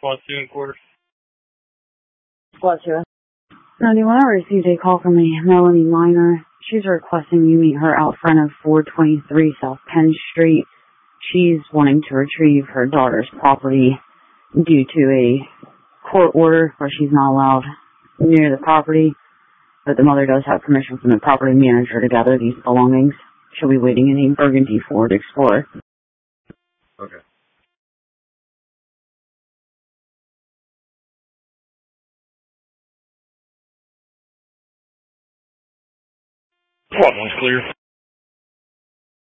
Squad 2 in quarters. Squad 2. 91, I received a call from a Melanie Minor. She's requesting you meet her out front of 423 South Penn Street. She's wanting to retrieve her daughter's property due to a court order where she's not allowed near the property, but the mother does have permission from the property manager to gather these belongings. She'll be waiting in a burgundy Ford Explorer. Okay. Squad 1's clear.